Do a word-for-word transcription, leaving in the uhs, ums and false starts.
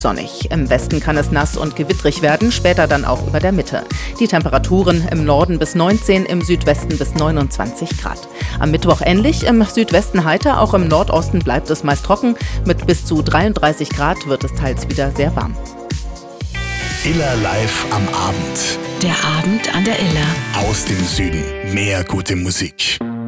Sonnig. Im Westen kann es nass und gewittrig werden, später dann auch über der Mitte. Die Temperaturen im Norden bis neunzehn, im Südwesten bis neunundzwanzig Grad. Am Mittwoch ähnlich, im Südwesten heiter, auch im Nordosten bleibt es meist trocken. Mit bis zu dreiunddreißig Grad wird es teils wieder sehr warm. Iller live am Abend. Der Abend an der Iller. Aus dem Süden. Mehr gute Musik.